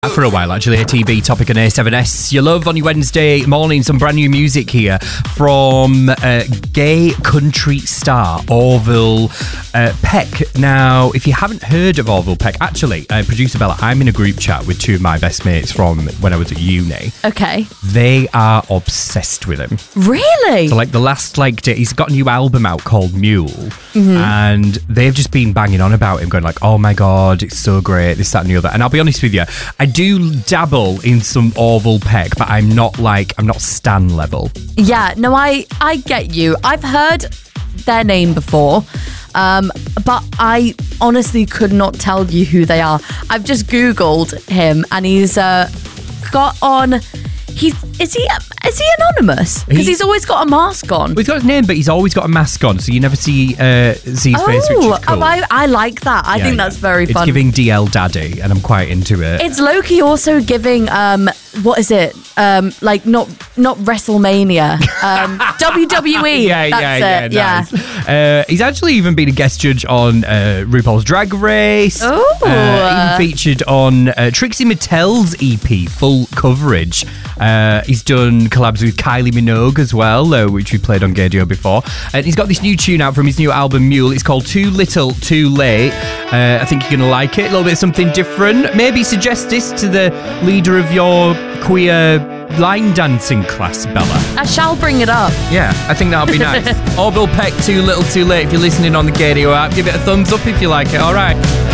For a while, actually, a TV topic on A7S. You love on your Wednesday morning some brand new music here from gay country star Orville Peck. Now, if you haven't heard of Orville Peck, actually, producer Bella, I'm in a group chat with two of my best mates from when I was at uni. Okay. They are obsessed with him. Really? So, the last, he's got a new album out called Mule, and they've just been banging on about him, going oh my God, it's so great, this, that, and the other. And I'll be honest with you, I do dabble in some Orville Peck, but I'm not Stan level. Yeah, no, I get you. I've heard their name before, but I honestly could not tell you who they are. I've just Googled him, and he's got on... Is he anonymous? Because he's always got a mask on. Well, he's got his name, but he's always got a mask on, so you never see his face, which is cool. I like that. I think that's very fun. It's giving DL Daddy, and I'm quite into it. It's low-key also giving, what is it? Not WrestleMania. WWE. Nice. He's actually even been a guest judge on RuPaul's Drag Race. Even featured on Trixie Mattel's EP, Full Coverage. He's done collabs with Kylie Minogue as well, which we played on Gadio before. And he's got this new tune out from his new album Mule. It's called Too Little, Too Late. I think you're going to like it. A little bit of something different. Maybe suggest this to the leader of your queer line dancing class, Bella. I shall bring it up. Yeah, I think that'll be nice. Orville Peck, Too Little, Too Late. If you're listening on the Gadio app, give it a thumbs up if you like it. All right.